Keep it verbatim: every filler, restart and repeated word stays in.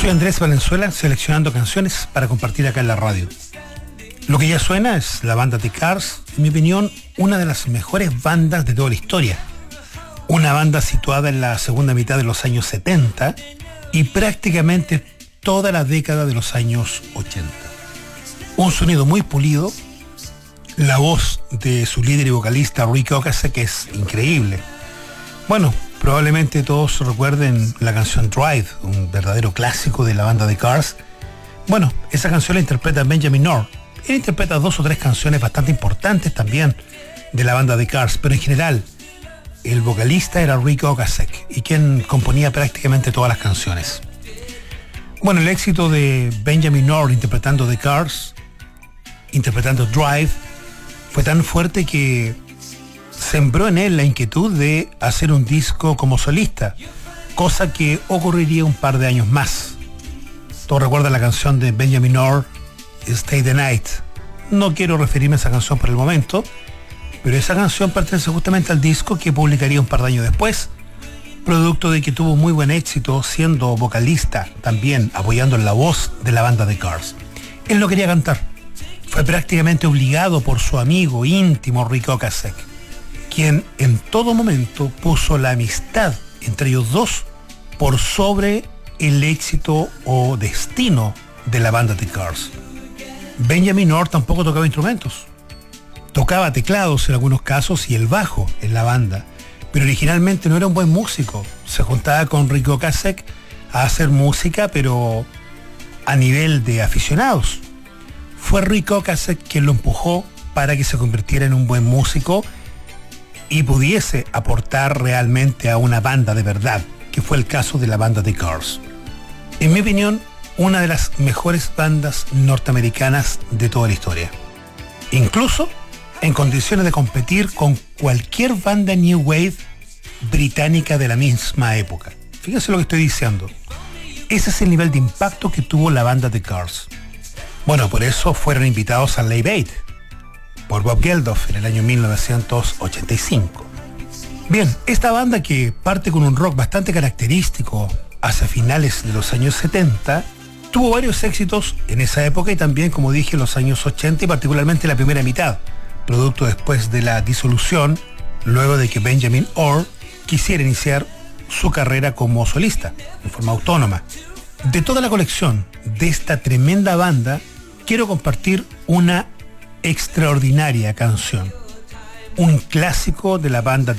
Soy Andrés Valenzuela, seleccionando canciones para compartir acá en la radio. Lo que ya suena es la banda The Cars, en mi opinión, una de las mejores bandas de toda la historia. Una banda situada en la segunda mitad de los años setenta y prácticamente toda la década de los años ochenta. Un sonido muy pulido, la voz de su líder y vocalista Ric Ocasek es increíble. Bueno, probablemente todos recuerden la canción Drive, un verdadero clásico de la banda The Cars. Bueno, esa canción la interpreta Benjamin Orr. Él interpreta dos o tres canciones bastante importantes también de la banda The Cars, pero en general el vocalista era Ric Ocasek y quien componía prácticamente todas las canciones. Bueno, el éxito de Benjamin Orr interpretando The Cars, interpretando Drive, fue tan fuerte que sembró en él la inquietud de hacer un disco como solista, cosa que ocurriría un par de años más. Todos recuerdan la canción de Benjamin Orr, Stay the Night. No quiero referirme a esa canción por el momento, pero esa canción pertenece justamente al disco que publicaría un par de años después, producto de que tuvo muy buen éxito siendo vocalista, también apoyando en la voz de la banda The Cars. Él no quería cantar, fue prácticamente obligado por su amigo íntimo Ric Ocasek, quien en todo momento puso la amistad entre ellos dos por sobre el éxito o destino de la banda The Cars. Benjamin Orr tampoco tocaba instrumentos. Tocaba teclados en algunos casos y el bajo en la banda, pero originalmente no era un buen músico. Se juntaba con Ric Ocasek a hacer música, pero a nivel de aficionados. Fue Ric Ocasek quien lo empujó para que se convirtiera en un buen músico y pudiese aportar realmente a una banda de verdad, que fue el caso de la banda The Cars. En mi opinión, una de las mejores bandas norteamericanas de toda la historia. Incluso en condiciones de competir con cualquier banda New Wave británica de la misma época. Fíjense lo que estoy diciendo. Ese es el nivel de impacto que tuvo la banda The Cars. Bueno, por eso fueron invitados al Live Aid por Bob Geldof en el año mil novecientos ochenta y cinco. Bien, esta banda, que parte con un rock bastante característico hacia finales de los años setenta, tuvo varios éxitos en esa época y también, como dije, en los años ochenta y particularmente la primera mitad, producto después de la disolución, luego de que Benjamin Orr quisiera iniciar su carrera como solista, en forma autónoma. De toda la colección de esta tremenda banda, quiero compartir una extraordinaria canción, un clásico de la banda